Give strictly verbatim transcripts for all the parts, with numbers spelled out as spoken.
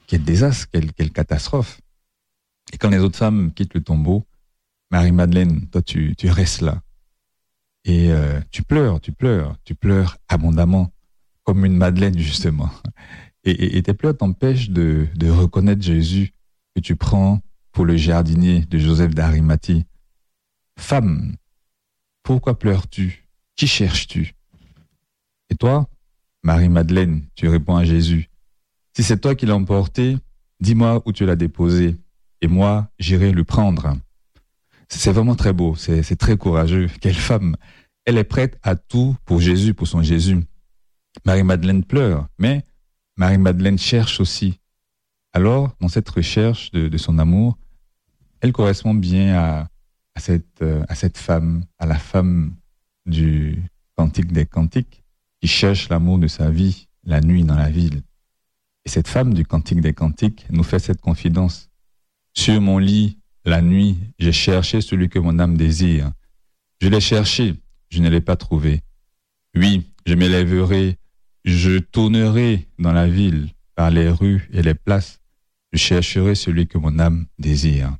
quel désastre, quelle, quelle catastrophe. Et quand les autres femmes quittent le tombeau, Marie-Madeleine, toi, tu, tu restes là. Et euh, tu pleures, tu pleures, tu pleures abondamment, comme une Madeleine, justement. Et, et, et tes pleurs t'empêchent de, de reconnaître Jésus que tu prends pour le jardinier de Joseph d'Arimathie. Femme, pourquoi pleures-tu? Qui cherches-tu? Et toi, Marie-Madeleine, tu réponds à Jésus. Si c'est toi qui l'as emporté, dis-moi où tu l'as déposé, et moi, j'irai le prendre. C'est vraiment très beau, c'est, c'est très courageux. Quelle femme! Elle est prête à tout pour Jésus, pour son Jésus. Marie-Madeleine pleure, mais Marie-Madeleine cherche aussi. Alors, dans cette recherche de, de son amour, elle correspond bien à, à, cette, à cette femme, à la femme du Cantique des Cantiques, qui cherche l'amour de sa vie, la nuit dans la ville. Et cette femme du Cantique des Cantiques nous fait cette confidence. Sur mon lit, la nuit, j'ai cherché celui que mon âme désire. Je l'ai cherché, je ne l'ai pas trouvé. Oui, je m'élèverai, je tournerai dans la ville, par les rues et les places. Je chercherai celui que mon âme désire.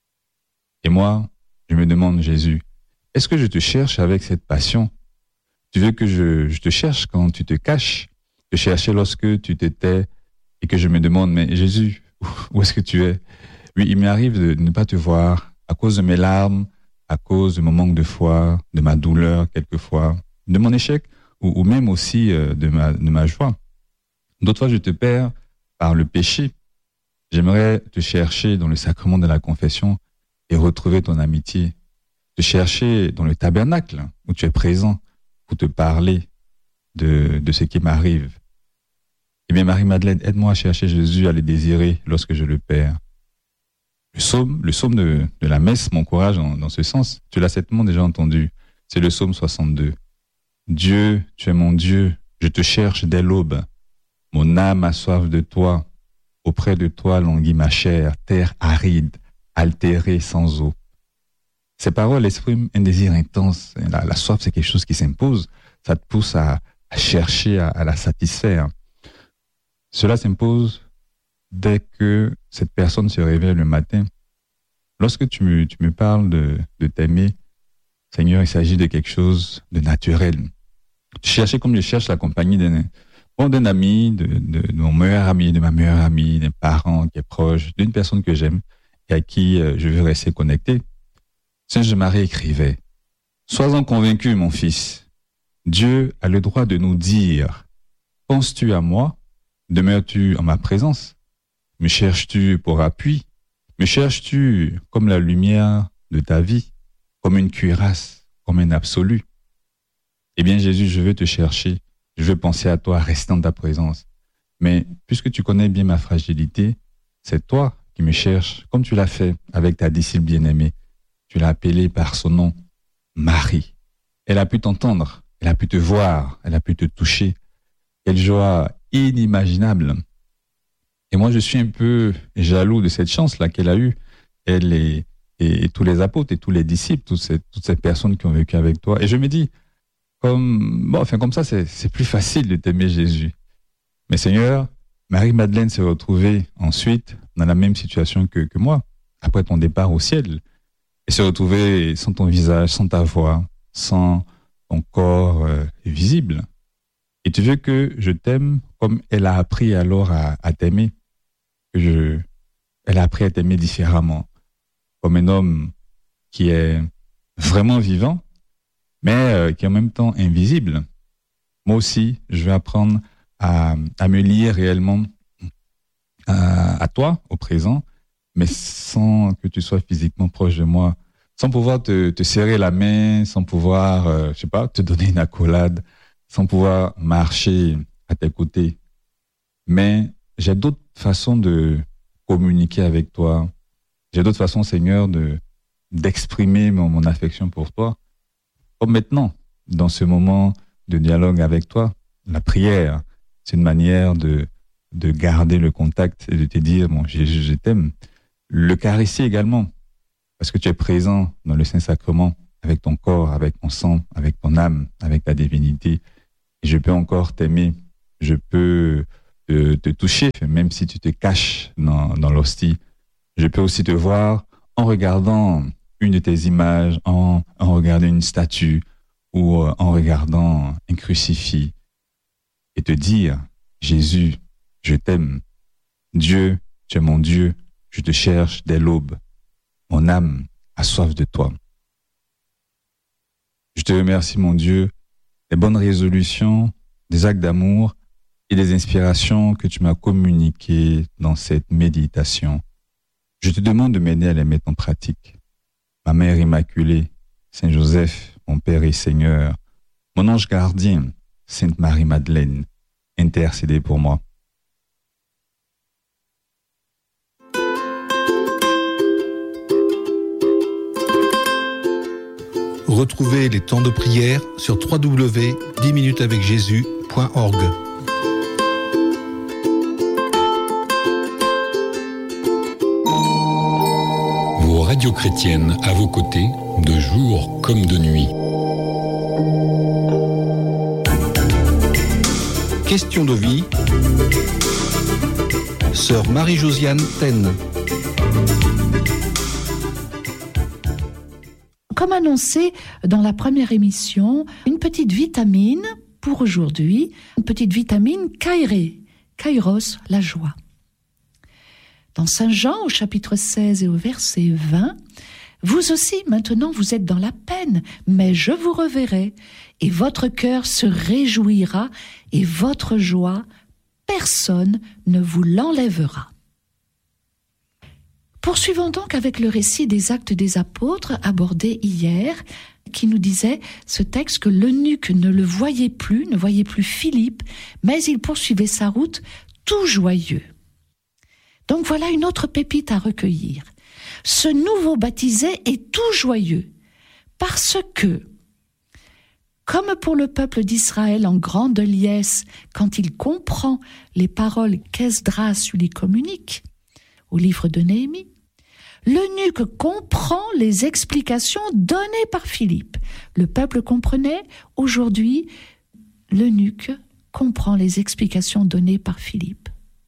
Et moi, je me demande, Jésus, est-ce que je te cherche avec cette passion? Tu veux que je, je te cherche quand tu te caches? Te chercher lorsque tu t'étais et que je me demande, mais Jésus, où est-ce que tu es? Oui, il m'arrive de ne pas te voir à cause de mes larmes, à cause de mon manque de foi, de ma douleur quelquefois, de mon échec ou, ou même aussi euh, de, ma, de ma joie. D'autres fois, je te perds par le péché. J'aimerais te chercher dans le sacrement de la confession et retrouver ton amitié. Te chercher dans le tabernacle où tu es présent pour te parler de, de ce qui m'arrive. Eh bien, Marie-Madeleine, aide-moi à chercher Jésus, à le désirer lorsque je le perds. Le psaume, le psaume de, de la messe m'encourage dans, dans ce sens. Tu l'as certainement déjà entendu. C'est le psaume soixante-deux. Dieu, tu es mon Dieu, je te cherche dès l'aube. Mon âme a soif de toi. Auprès de toi languit ma chair, terre aride, altérée sans eau. Ces paroles expriment un désir intense. La, la soif, c'est quelque chose qui s'impose. Ça te pousse à, à chercher, à, à la satisfaire. Cela s'impose dès que cette personne se réveille le matin. Lorsque tu me, tu me parles de, de t'aimer, Seigneur, il s'agit de quelque chose de naturel. Chercher comme je cherche la compagnie d'un, bon, d'un ami, de, de, de mon meilleur ami, de ma meilleure amie, d'un parent qui est proche, d'une personne que j'aime et à qui euh, je veux rester connecté. Saint Jean-Marie écrivait, « Sois-en convaincu, mon fils, Dieu a le droit de nous dire, penses-tu à moi? Demeures-tu en ma présence? Me cherches-tu pour appui? Me cherches-tu comme la lumière de ta vie, comme une cuirasse, comme un absolu? Eh bien, Jésus, je veux te chercher, je veux penser à toi, rester en ta présence. Mais puisque tu connais bien ma fragilité, c'est toi qui me cherches, comme tu l'as fait avec ta disciple bien-aimée. Tu l'as appelée par son nom, Marie. Elle a pu t'entendre, elle a pu te voir, elle a pu te toucher. Quelle joie inimaginable. Et moi, je suis un peu jaloux de cette chance-là qu'elle a eue, elle et, et, et tous les apôtres et tous les disciples, toutes ces, toutes ces personnes qui ont vécu avec toi. Et je me dis, comme, bon, enfin, comme ça, c'est, c'est plus facile de t'aimer Jésus. Mais Seigneur, Marie-Madeleine s'est retrouvée ensuite dans la même situation que, que moi, après ton départ au ciel. Et s'est retrouvée sans ton visage, sans ta voix, sans ton corps euh, visible. Et tu veux que je t'aime comme elle a appris alors à, à t'aimer. Que je, elle a appris à t'aimer différemment. Comme un homme qui est vraiment vivant, mais euh, qui est en même temps invisible. Moi aussi, je vais apprendre à, à me lier réellement à, à toi, au présent, mais sans que tu sois physiquement proche de moi, sans pouvoir te, te serrer la main, sans pouvoir, euh, je sais pas, te donner une accolade, sans pouvoir marcher à tes côtés. Mais j'ai d'autres façons de communiquer avec toi. J'ai d'autres façons, Seigneur, de, d'exprimer mon, mon affection pour toi. Comme maintenant, dans ce moment de dialogue avec toi, la prière, c'est une manière de, de garder le contact et de te dire, bon, je, je, je t'aime. L'Eucharistie également, parce que tu es présent dans le Saint-Sacrement avec ton corps, avec ton sang, avec ton âme, avec ta divinité. Et je peux encore t'aimer. Je peux te, te toucher, même si tu te caches dans, dans l'hostie. Je peux aussi te voir en regardant une de tes images, en, en regardant une statue ou en regardant un crucifix et te dire, Jésus, je t'aime. Dieu, tu es mon Dieu, je te cherche dès l'aube. Mon âme a soif de toi. Je te remercie, mon Dieu, des bonnes résolutions, des actes d'amour et des inspirations que tu m'as communiquées dans cette méditation. Je te demande de m'aider à les mettre en pratique. Ma Mère Immaculée, Saint Joseph, mon Père et Seigneur, mon ange gardien, Sainte Marie-Madeleine, intercédez pour moi. Retrouvez les temps de prière sur w w w point dix minutes avec jésus point org. Vos radios chrétiennes à vos côtés, de jour comme de nuit. Question de vie. Sœur Marie-Josiane Taine. Comme annoncé dans la première émission, une petite vitamine pour aujourd'hui, une petite vitamine Kairé, Kairos, la joie. Dans Saint Jean, au chapitre seize et au verset vingt, vous aussi, maintenant, vous êtes dans la peine, mais je vous reverrai, et votre cœur se réjouira, et votre joie, personne ne vous l'enlèvera. Poursuivons donc avec le récit des Actes des Apôtres abordé hier, qui nous disait ce texte que l'eunuque ne le voyait plus, ne voyait plus Philippe, mais il poursuivait sa route tout joyeux. Donc voilà une autre pépite à recueillir. Ce nouveau baptisé est tout joyeux, parce que, comme pour le peuple d'Israël en grande liesse, quand il comprend les paroles qu'Esdras lui communique, au livre de Néhémie, l'eunuque comprend les explications données par Philippe. Le peuple comprenait, aujourd'hui, l'eunuque comprend les explications données par Philippe.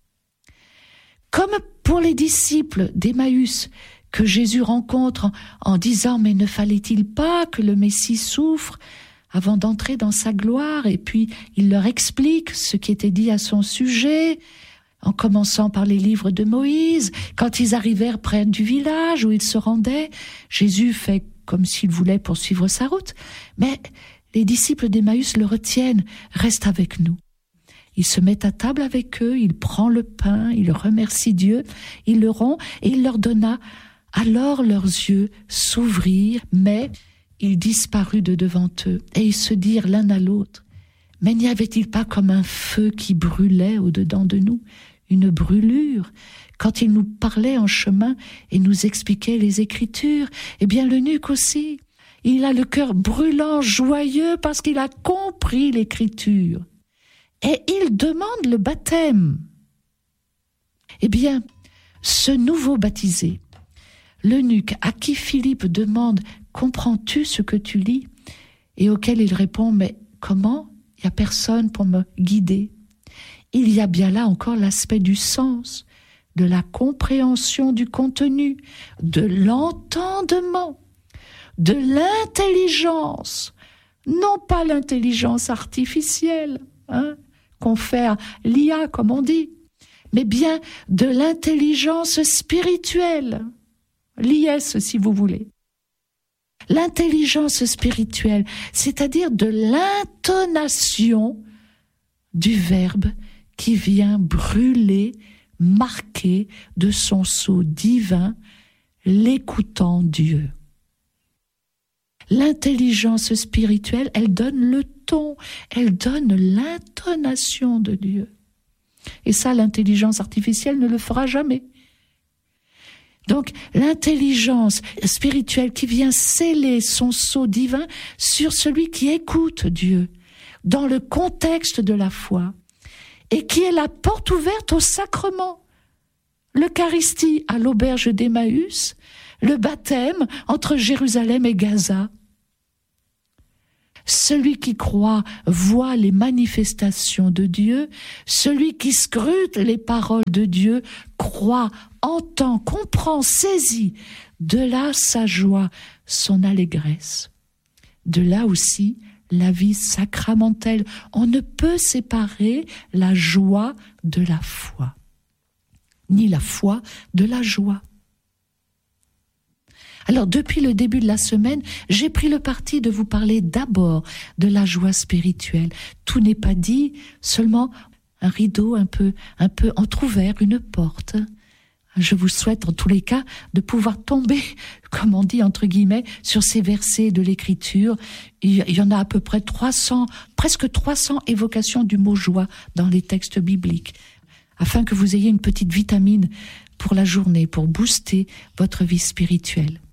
Comme pour les disciples d'Emmaüs, que Jésus rencontre en, en disant « Mais ne fallait-il pas que le Messie souffre avant d'entrer dans sa gloire ?» Et puis il leur explique ce qui était dit à son sujet, en commençant par les livres de Moïse. Quand ils arrivèrent près du village où ils se rendaient, Jésus fait comme s'il voulait poursuivre sa route, mais les disciples d'Emmaüs le retiennent, « Reste avec nous ». Il se met à table avec eux, il prend le pain, il remercie Dieu, il le rompt et il leur donna. Alors leurs yeux s'ouvrirent, mais il disparut de devant eux, et ils se dirent l'un à l'autre, « Mais n'y avait-il pas comme un feu qui brûlait au-dedans de nous, une brûlure, quand il nous parlait en chemin et nous expliquait les Écritures? Eh bien l'eunuque aussi, il a le cœur brûlant, joyeux, parce qu'il a compris l'Écriture. Et il demande le baptême. » Eh bien, ce nouveau baptisé, l'eunuque à qui Philippe demande « Comprends-tu ce que tu lis ?» et auquel il répond « Mais comment ? Il n'y a personne pour me guider. » Il y a bien là encore l'aspect du sens, de la compréhension du contenu, de l'entendement, de l'intelligence, non pas l'intelligence artificielle, hein, confère l'I A comme on dit, mais bien de l'intelligence spirituelle, l'I S si vous voulez. L'intelligence spirituelle, c'est-à-dire de l'intonation du verbe qui vient brûler, marquer de son sceau divin l'écoutant Dieu. L'intelligence spirituelle, elle donne le ton, elle donne l'intonation de Dieu. Et ça, l'intelligence artificielle ne le fera jamais. Donc, l'intelligence spirituelle qui vient sceller son sceau divin sur celui qui écoute Dieu, dans le contexte de la foi, et qui est la porte ouverte au sacrement. L'Eucharistie à l'auberge d'Emmaüs, le baptême entre Jérusalem et Gaza. Celui qui croit voit les manifestations de Dieu. Celui qui scrute les paroles de Dieu croit, entend, comprend, saisit. De là sa joie, son allégresse. De là aussi la vie sacramentelle. On ne peut séparer la joie de la foi, ni la foi de la joie. Alors, depuis le début de la semaine, j'ai pris le parti de vous parler d'abord de la joie spirituelle. Tout n'est pas dit, seulement un rideau un peu, un peu entrouvert, une porte. Je vous souhaite en tous les cas de pouvoir tomber, comme on dit entre guillemets, sur ces versets de l'Écriture. Il y en a à peu près trois cents, presque trois cents évocations du mot joie dans les textes bibliques, afin que vous ayez une petite vitamine pour la journée, pour booster votre vie spirituelle.